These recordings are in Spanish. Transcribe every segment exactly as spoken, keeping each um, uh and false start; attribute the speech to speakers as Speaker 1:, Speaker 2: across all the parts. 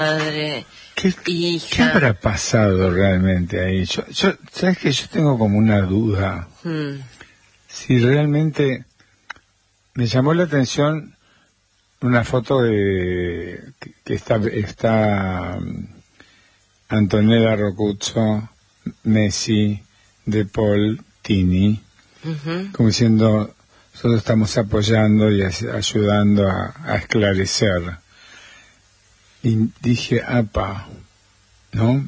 Speaker 1: madre,
Speaker 2: ¿Qué,
Speaker 1: hija.
Speaker 2: ¿Qué habrá pasado realmente ahí? Yo, yo, ¿sabes qué? Yo tengo como una duda.
Speaker 1: Hmm.
Speaker 2: Si realmente me llamó la atención una foto de que, que está está um, Antonella Roccuzzo, Messi, De Paul, Tini,
Speaker 1: Uh-huh.
Speaker 2: como diciendo, nosotros estamos apoyando y as- ayudando a, a esclarecer. Y dije, apa, ¿no?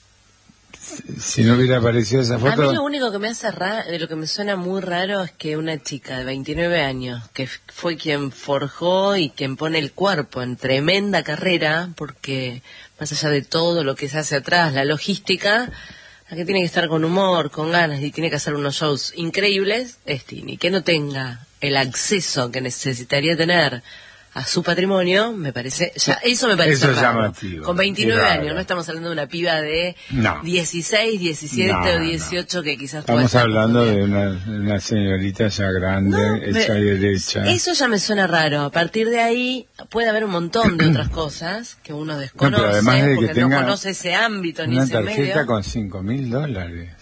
Speaker 2: Si, si no hubiera aparecido esa
Speaker 1: A
Speaker 2: foto...
Speaker 1: mí lo único que me hace raro, de lo que me suena muy raro, es que una chica de veintinueve años, que f- fue quien forjó y quien pone el cuerpo en tremenda carrera, porque más allá de todo lo que se hace atrás, la logística, la que tiene que estar con humor, con ganas y tiene que hacer unos shows increíbles, es Tini. Que no tenga el acceso que necesitaría tener a su patrimonio, me parece, ya, eso me parece
Speaker 2: Eso es
Speaker 1: raro.
Speaker 2: llamativo,
Speaker 1: Con veintinueve
Speaker 2: raro.
Speaker 1: años, no estamos hablando de una piba de
Speaker 2: No.
Speaker 1: dieciséis, diecisiete
Speaker 2: No,
Speaker 1: o dieciocho
Speaker 2: no.
Speaker 1: que quizás pueda
Speaker 2: Estamos
Speaker 1: estar
Speaker 2: hablando
Speaker 1: confundida.
Speaker 2: de una, de una señorita ya grande,
Speaker 1: No,
Speaker 2: hecha
Speaker 1: me-
Speaker 2: y derecha.
Speaker 1: Eso ya me suena raro. A partir de ahí puede haber un montón de otras cosas que uno desconoce,
Speaker 2: No, pero además de que
Speaker 1: porque
Speaker 2: tenga
Speaker 1: no conoce ese ámbito ni
Speaker 2: una
Speaker 1: ese
Speaker 2: tarjeta
Speaker 1: medio.
Speaker 2: con cinco mil dólares.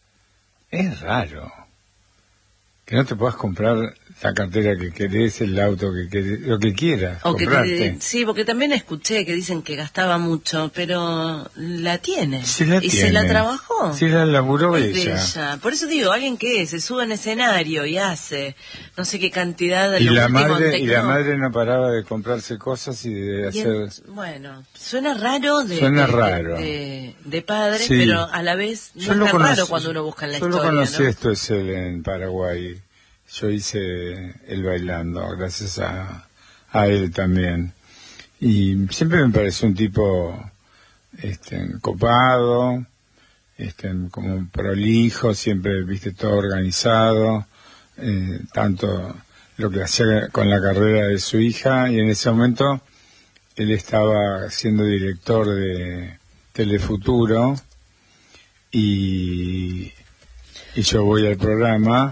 Speaker 2: Es raro. Que no te puedas comprar la cartera que querés, el auto que querés, lo que quieras,
Speaker 1: O que
Speaker 2: comprarte.
Speaker 1: te- sí, porque también escuché que dicen que gastaba mucho, pero la tiene.
Speaker 2: Sí la
Speaker 1: y
Speaker 2: tiene.
Speaker 1: se la trabajó.
Speaker 2: Sí la laburó
Speaker 1: Es de
Speaker 2: ella.
Speaker 1: ella. Por eso digo, alguien que se sube en escenario y hace no sé qué cantidad de
Speaker 2: Y
Speaker 1: lo
Speaker 2: la
Speaker 1: último en
Speaker 2: madre y la
Speaker 1: tecno.
Speaker 2: madre no paraba de comprarse cosas y de
Speaker 1: Y
Speaker 2: hacer...
Speaker 1: en- bueno, suena raro de,
Speaker 2: Suena
Speaker 1: de,
Speaker 2: raro.
Speaker 1: de, de- de padre,
Speaker 2: Sí.
Speaker 1: pero a la vez no
Speaker 2: Yo
Speaker 1: es
Speaker 2: lo
Speaker 1: tan
Speaker 2: conocí,
Speaker 1: raro cuando uno busca en la
Speaker 2: yo
Speaker 1: historia,
Speaker 2: lo conocí
Speaker 1: ¿no?
Speaker 2: esto es el en Paraguay. Yo hice el bailando, gracias a, a él también. Y siempre me pareció un tipo este, copado, este, como prolijo, siempre, viste, todo organizado, eh, tanto lo que hacía con la carrera de su hija, y en ese momento él estaba siendo director de Telefuturo, y, y yo voy al programa,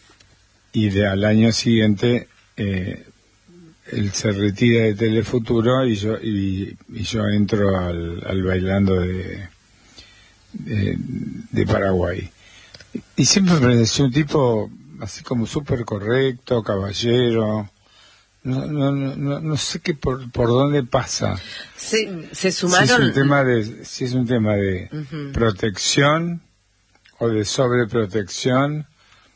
Speaker 2: y de, al año siguiente eh, él se retira de Telefuturo y yo y, y yo entro al, al bailando de, de, de Paraguay. Y siempre me pareció un tipo así como súper correcto, caballero. No, no, no, no, no sé qué por, por dónde pasa.
Speaker 1: Se, se
Speaker 2: Si
Speaker 1: sumaron...
Speaker 2: es un tema de, si es un tema de
Speaker 1: Ujú.
Speaker 2: protección o de sobreprotección,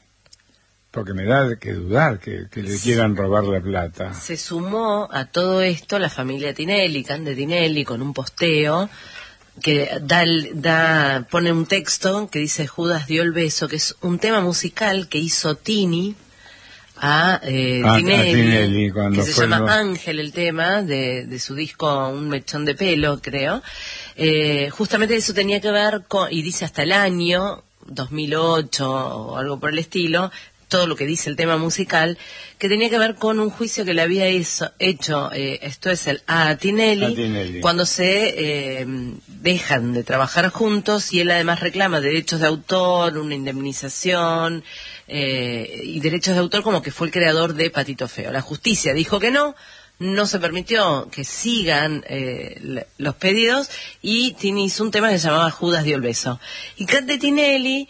Speaker 2: porque me da que dudar que, que le quieran robar la plata.
Speaker 1: Se sumó a todo esto la familia Tinelli, Cande Tinelli, con un posteo que da, el- da pone un texto que dice Judas dio el beso, que es un tema musical que hizo Tini a, eh,
Speaker 2: Ah, a
Speaker 1: Tinelli,
Speaker 2: Tinelli, cuando
Speaker 1: que se
Speaker 2: fue
Speaker 1: llama
Speaker 2: el-
Speaker 1: Ángel, el tema de, de su disco Un mechón de pelo, creo. Eh, justamente eso tenía que ver con, y dice hasta el año dos mil ocho o algo por el estilo, todo lo que dice el tema musical, que tenía que ver con un juicio que le había hizo- hecho, eh, esto es el a Tinelli,
Speaker 2: A Tinelli.
Speaker 1: cuando se eh, dejan de trabajar juntos, y él además reclama derechos de autor, una indemnización eh, y derechos de autor, como que fue el creador de Patito Feo. La justicia dijo que no, no se permitió que sigan eh, l- los pedidos, y Tini hizo un tema que se llamaba Judas dio el beso. Y Cande Tinelli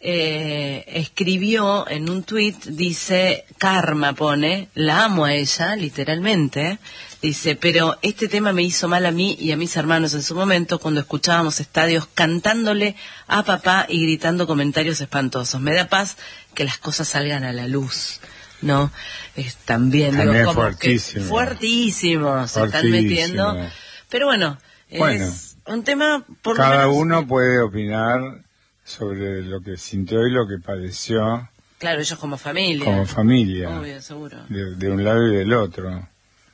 Speaker 1: eh, escribió en un tuit, dice, karma pone, la amo a ella, literalmente, dice, pero este tema me hizo mal a mí y a mis hermanos en su momento cuando escuchábamos estadios cantándole a papá y gritando comentarios espantosos. Me da paz que las cosas salgan a la luz, ¿no? Es también,
Speaker 2: También
Speaker 1: digo, como
Speaker 2: fuertísimo.
Speaker 1: que fuertísimo, se están
Speaker 2: Fuertísimo.
Speaker 1: metiendo. Pero bueno, es
Speaker 2: Bueno,
Speaker 1: un tema por lo
Speaker 2: cada
Speaker 1: menos,
Speaker 2: uno
Speaker 1: eh,
Speaker 2: puede opinar sobre lo que sintió y lo que padeció
Speaker 1: claro, ellos como familia.
Speaker 2: como familia,
Speaker 1: Obvio, seguro.
Speaker 2: de, de un lado y del otro.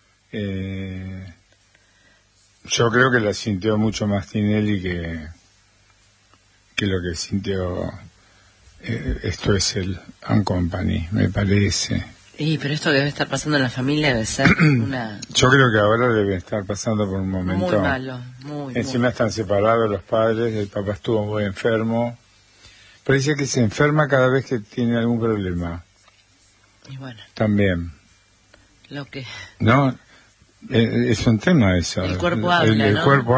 Speaker 2: Eh, yo creo que la sintió mucho más Tinelli que, que lo que sintió eh, esto es el And Company, me parece.
Speaker 1: Y pero esto que debe estar pasando en la familia debe ser una
Speaker 2: Yo creo que ahora debe estar pasando por un momento.
Speaker 1: muy malo, muy,
Speaker 2: Encima
Speaker 1: muy.
Speaker 2: están separados los padres, el papá estuvo muy enfermo. Parece que se enferma cada vez que tiene algún problema.
Speaker 1: Y bueno,
Speaker 2: También.
Speaker 1: lo que
Speaker 2: ¿No? Eh, Es un tema eso.
Speaker 1: El cuerpo habla,
Speaker 2: el
Speaker 1: ¿no?
Speaker 2: cuerpo